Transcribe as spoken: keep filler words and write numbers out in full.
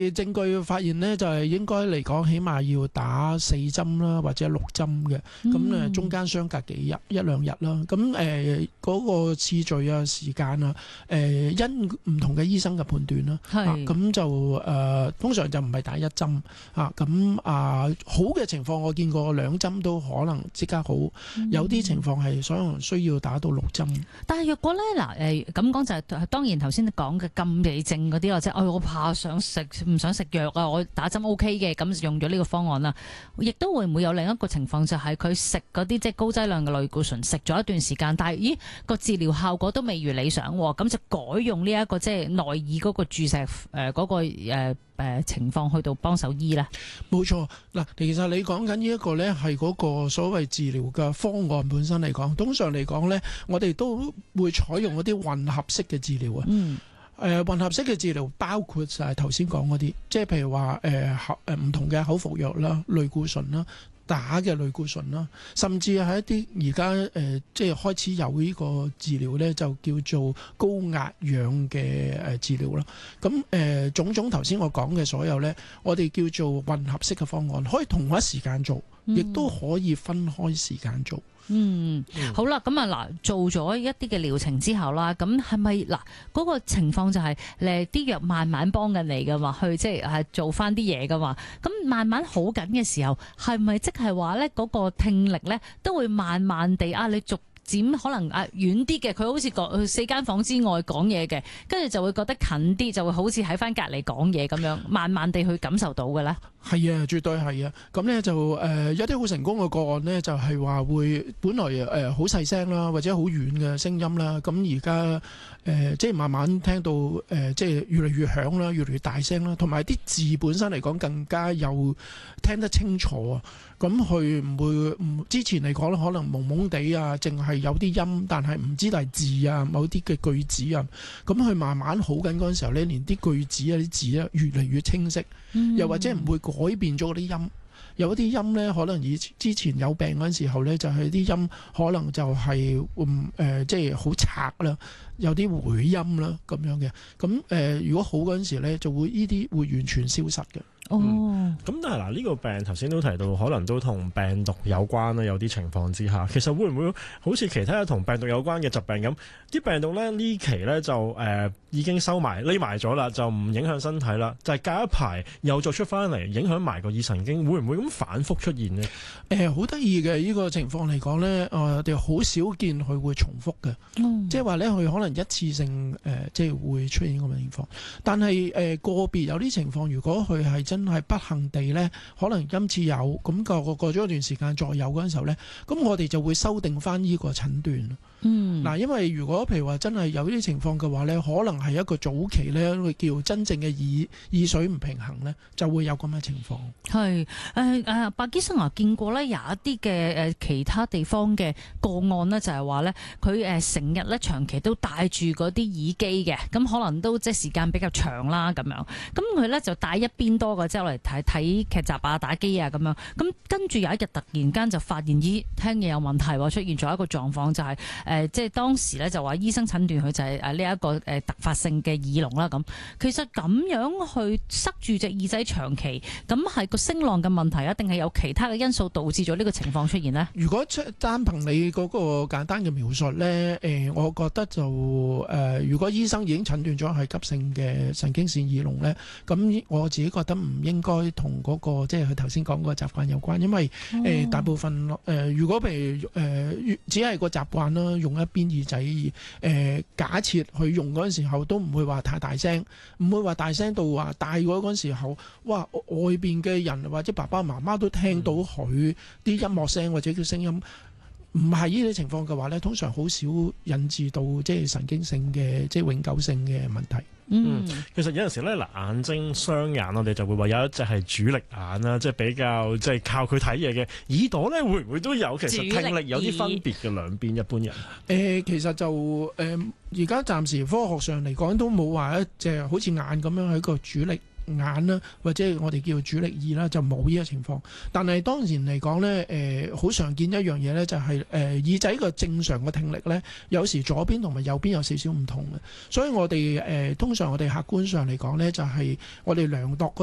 證據發現咧，就係應該嚟講，起碼要打四針啦，或者六針嘅。咁誒、嗯、中間相隔幾日一兩日啦。咁誒嗰個次序啊、時間啊，誒、呃、因唔同嘅醫生嘅判斷啦。係咁、啊、就誒、呃、通常就唔係打一針啊。咁啊好嘅情況，我見過兩針都可能即刻好。嗯、有啲情況係可能需要打到六針。但係若果咧嗱誒咁講就係、是、當然頭先講嘅禁忌症嗰啲或者誒我怕想食。唔想食藥啊！我打針 O K 嘅，咁用咗呢個方案啦。亦都會唔會有另一個情況，就係佢食嗰啲即係高劑量嘅類固醇，食咗一段時間，但係咦個治療效果都未如理想，咁就改用呢、這、一個即係內耳嗰個注射誒嗰、呃那個誒誒、呃、情況去到幫手醫咧。冇錯嗱，其實你講緊呢一個咧係嗰個所謂治療嘅方案本身嚟講，通常嚟講咧，我哋都會採用嗰啲混合式嘅治療啊。嗯。誒、呃、混合式嘅治療包括就係頭先講嗰啲，即係譬如話誒口誒唔同嘅口服藥啦、類固醇啦、打嘅類固醇啦，甚至係一啲而家誒即係開始有呢個治療咧，就叫做高壓氧嘅誒治療啦。咁誒、呃、種種頭先我講嘅所有咧，我哋叫做混合式嘅方案，可以同一時間做，亦都可以分開時間做。嗯，好啦，咁啊嗱，做咗一啲嘅療程之後啦，咁係咪嗱嗰個情況就係誒啲藥慢慢幫緊你噶嘛，去即係係做翻啲嘢噶嘛，咁慢慢好緊嘅時候，係咪即係話咧嗰個聽力咧都會慢慢地啊，你逐漸可能啊遠啲嘅，佢好似講四間房之外講嘢嘅，跟住就會覺得近啲，就會好似喺翻隔離講嘢咁樣，慢慢地去感受到嘅咧。係啊，絕對係啊。咁咧就誒、呃、有啲好成功嘅個案咧，就係、是、話會本來誒好細聲啦，或者好遠嘅聲音啦，咁而家誒即係慢慢聽到誒、呃、即係越嚟越響啦，越嚟越大聲啦，同埋啲字本身嚟講更加有聽得清楚啊。咁佢唔會唔之前嚟講咧，可能懵懵地啊，淨係有啲音，但係唔知係字啊，某啲嘅句子啊。咁佢慢慢好緊嗰陣時候咧，連啲句子啊啲字啊越嚟越清晰，嗯、又或者唔會改變咗嗰啲音。有啲音咧，可能以之前有病嗰陣時候咧，就係、是、啲音可能就係嗯誒，即係好拆啦，有啲回音啦咁樣嘅。咁誒、呃，如果好嗰陣時咧，就會呢啲會完全消失嘅。哦， 咁、嗯、但係嗱，呢個病頭先都提到，可能都同病毒有關啦。有啲情況之下，其實會唔會好似其他同病毒有關嘅疾病咁？啲病毒咧呢期咧就誒、呃、已經收埋匿埋咗啦，就唔影響身體啦。就係、是、隔一排又再出翻嚟，影響埋個耳神經，會唔會咁反覆出現呢？誒，好得意嘅呢個情況嚟講咧，我哋好少見佢會重複嘅，嗯、即係話咧佢可能一次性誒、呃，即係會出現咁嘅情況。但係誒、呃、個別有啲情況，如果佢係真係不幸地咧，可能今次有咁過過咗一段時間再有嗰陣時候咧，咁我哋就會修訂翻呢個診斷。嗯，嗱，因為如果譬如話真係有呢啲情況嘅話咧，可能係一個早期咧，會叫真正嘅耳耳水唔平衡咧，就會有咁嘅情況。係誒誒，白醫生啊，見過咧有一啲嘅誒其他地方嘅個案咧，就係話咧佢誒成日咧長期都戴住嗰啲耳機嘅，咁可能都即係時間比較長啦咁樣，咁佢咧就戴一邊多嘅，即係嚟睇睇劇集啊、打機啊咁樣，咁跟住有一日突然間就發現咦聽嘢有問題喎，出現咗一個狀況就係、是。誒、呃，即係當時咧就話醫生診斷佢就係誒呢一個誒、呃、突發性嘅耳聾啦咁。其實咁樣去塞住隻耳仔長期，咁係個聲浪嘅問題啊，定係有其他嘅因素導致咗呢個情況出現呢？如果出單憑你嗰個簡單嘅描述咧，誒、呃，我覺得就誒、呃，如果醫生已經診斷咗係急性嘅神經線耳聾咧，咁我自己覺得唔應該同嗰、那個即係佢頭先講嗰個習慣有關，因為誒、哦呃、大部分誒、呃，如果譬如誒、呃、只係個習慣啦。用一邊耳仔，誒、呃、假設佢用嗰陣時候都唔會話太大聲，唔會話大聲到話大嗰嗰陣時候，哇外邊嘅人或者爸爸媽媽都聽到佢啲音樂聲或者叫聲音，唔係呢啲情況嘅話咧，通常好少引致到即係神經性嘅即係永久性嘅問題。嗯，其實有陣時咧，嗱眼睛雙眼我哋就會話有一隻係主力眼啦，即係比較即係靠佢睇嘢嘅。耳朵咧會唔會都有其實聽力有啲分別嘅兩邊一般人？誒、呃，其實就誒而家暫時科學上嚟講都冇話一隻好似眼咁樣係一個主力眼啦，或者我哋叫主力耳啦，就冇呢個情況。但係當然嚟講咧，誒、呃、好常見一樣嘢咧，就係、是、誒、呃、耳仔個正常嘅聽力咧，有時左邊同埋右邊有少少唔同嘅。所以我哋誒、呃、通常我哋客觀上嚟講咧，就係、是、我哋量度